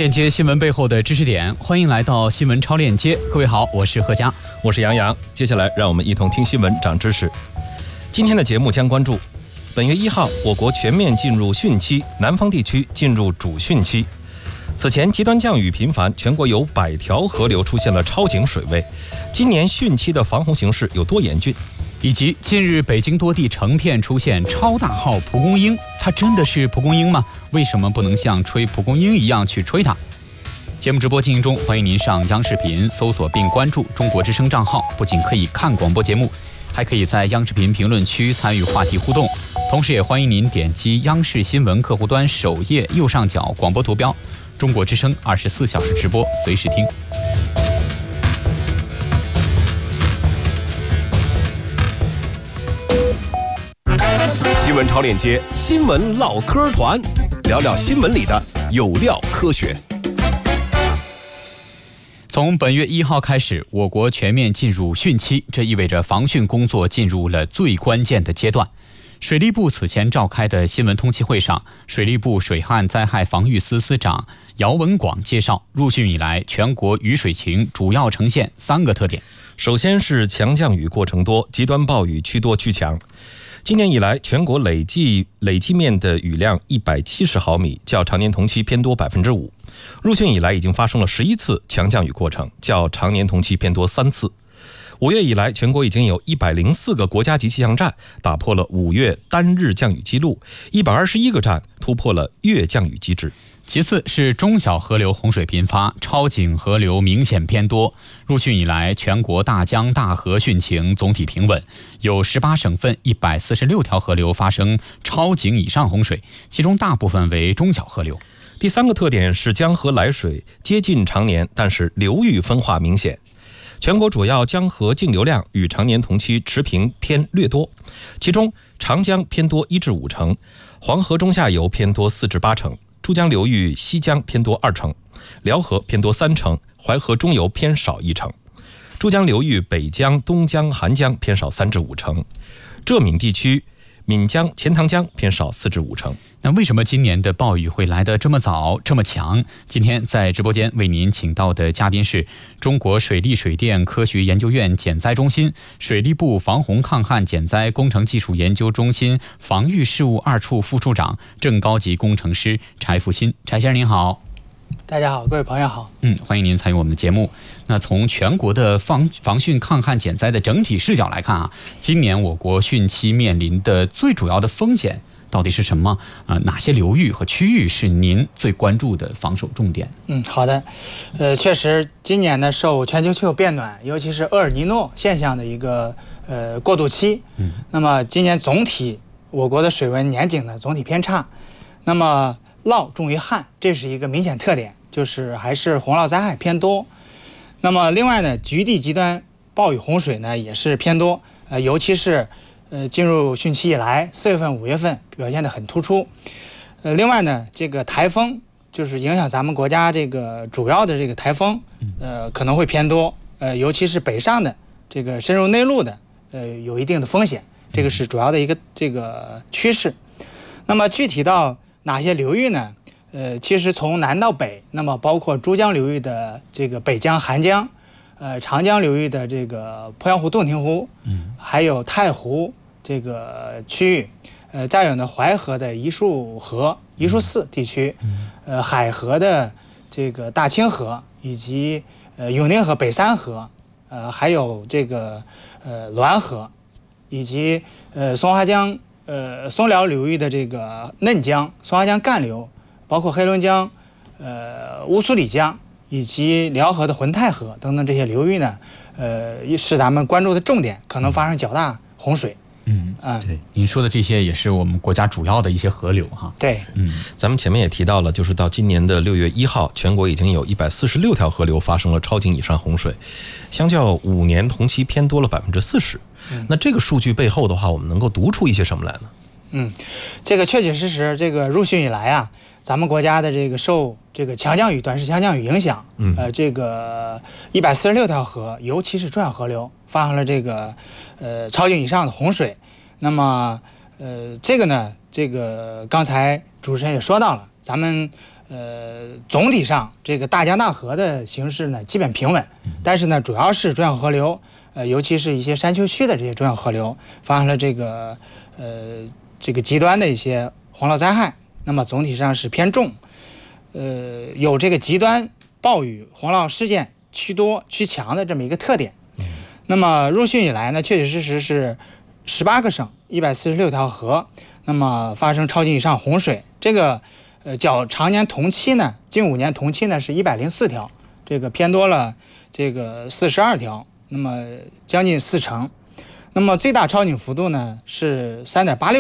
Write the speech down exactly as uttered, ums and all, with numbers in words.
链接新闻背后的知识点，欢迎来到新闻超链接。各位好，我是贺佳， 我是杨洋。接下来让我们一同听新闻，长知识。今天的节目将关注本月一号，我国全面进入汛期，南方地区进入主汛期。此前极端降雨频繁，全国有百条河流出现了超警水位。今年汛期的防洪形势有多严峻？ 以及近日北京多地成片出现超大号蒲公英，它真的是蒲公英吗？为什么不能像吹蒲公英一样去吹它？节目直播进行中，欢迎您上央视频搜索并关注中国之声账号，不仅可以看广播节目，还可以在央视频评论区参与话题互动。同时也欢迎您点击央视新闻客户端首页右上角广播图标，中国之声二十四小时直播，随时听。 新闻超链接，新闻唠嗑团，聊聊新闻里的有料科学。 从本月一号开始，我国全面进入汛期，这意味着防汛工作进入了最关键的阶段。水利部此前召开的新闻通气会上，水利部水旱灾害防御司司长姚文广介绍，入汛以来，全国雨水情主要呈现三个特点。 首先是强降雨过程多，极端暴雨趋多趋强。今年以来，全国累计累计面的雨量一百七十毫米，较常年同期偏多百分之五。入汛以来，已经发生了十一次强降雨过程，较常年同期偏多三次。五月以来，全国已经有一百零四个国家级气象站打破了五月单日降雨记录，一百二十一个站突破了月降雨机制。 其次是中小河流洪水频发，超警河流明显偏多。入汛以来，全国大江大河汛情总体平稳，有十八省份一百四十六条河流发生超警以上洪水，其中大部分为中小河流。 第三个特点是江河来水接近常年，但是流域分化明显。全国主要江河净流量与常年同期持平偏略多，其中长江偏多一至五成，黄河中下游偏多四至八成，珠江流域西江偏多二成，辽河偏多三成，淮河中游偏少一成，珠江流域北江、东江、韩江偏少三至五成，浙闽地区闽江、钱塘江偏少四至五成。 那为什么今年的暴雨会来得这么早这么强？今天在直播间为您请到的嘉宾是中国水利水电科学研究院减灾中心、水利部防洪抗旱减灾工程技术研究中心防御事务二处副处长、正高级工程师柴复新。柴先生您好。 大家好，各位朋友好。 嗯，欢迎您参与我们的节目。那从全国的防防汛抗旱减灾的整体视角来看啊，今年我国汛期面临的最主要的风险到底是什么？呃，哪些流域和区域是您最关注的防守重点？ 嗯，好的。呃，确实，今年呢受全球气候变暖，尤其是厄尔尼诺现象的一个呃过渡期。嗯。那么今年总体我国的水文年景呢总体偏差，那么涝重于旱，这是一个明显特点，就是还是洪涝灾害偏多。那么另外呢，局地极端暴雨洪水呢也是偏多，呃，尤其是。呃，进入汛期以来，四月份、五月份表现得很突出。呃，另外呢，这个台风就是影响咱们国家这个主要的这个台风，呃，可能会偏多。呃，尤其是北上的这个深入内陆的，呃，有一定的风险。这个是主要的一个这个趋势。那么具体到哪些流域呢？呃，其实从南到北，那么包括珠江流域的这个北江、韩江，呃，长江流域的这个鄱阳湖、洞庭湖，嗯，还有太湖。这个区域，呃，再有呢，淮河的一束河、一束寺地区，呃，海河的这个大清河，以及呃永宁河、北三河，呃，还有这个呃滦河，以及呃松花江、呃松辽流域的这个嫩江、松花江干流，包括黑龙江、呃乌苏里江以及辽河的浑太河等等这些流域呢，呃，是咱们关注的重点，可能发生较大洪水。 嗯啊，对，您说的这些也是我们国家主要的一些河流哈。 对， 嗯，咱们前面也提到了，就是到今年的六月一号，全国已经有一百四十六条河流发生了超警以上洪水，相较五年同期偏多了百分之四十。那这个数据背后的话，我们能够读出一些什么来呢？ 嗯，这个确确实实，这个入汛以来啊，咱们国家的这个受这个强降雨、短时强降雨影响，嗯，呃，这个一百四十六条河，尤其是中小河流发生了这个呃超警以上的洪水。那么，呃，这个呢，这个刚才主持人也说到了，咱们呃，总体上这个大江大河的形势呢基本平稳，但是呢，主要是中小河流，呃，尤其是一些山丘区的这些中小河流发生了这个呃这个极端的一些洪涝灾害，那么总体上是偏重，呃，有这个极端暴雨洪涝事件趋多趋强的这么一个特点。那么入汛以来呢，确确实实是十八个省一百四十六条河，那么发生超级以上洪水，这个呃较常年同期呢，近五年同期呢是一百零四条，这个偏多了这个四十二条，那么将近四成。那么最大超警幅度呢是三点八六。